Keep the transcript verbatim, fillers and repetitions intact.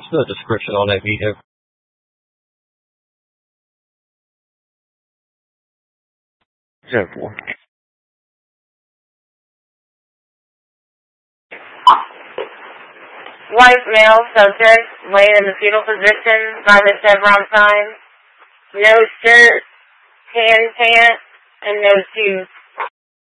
What's the description on that vehicle? ten four. White male subject laying in the fetal position by the chevron sign. No shirt, tan pants, and no shoes.